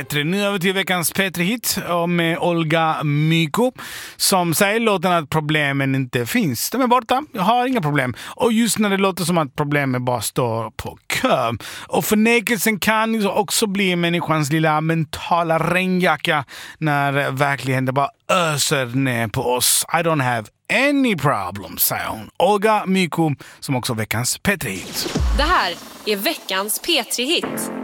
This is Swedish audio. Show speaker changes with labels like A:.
A: Petri. Nu över till veckans Petri-hit med Olga Myko som säger låten att problemen inte finns. De är borta, jag har inga problem. Och just när det låter som att problemen bara står på kö. Och förnekelsen kan också bli människans lilla mentala regnjacka när verkligheten bara öser ner på oss. I don't have any problem, säger hon. Olga Myko som också veckans Petri-hit.
B: Det här är veckans Petri-hit.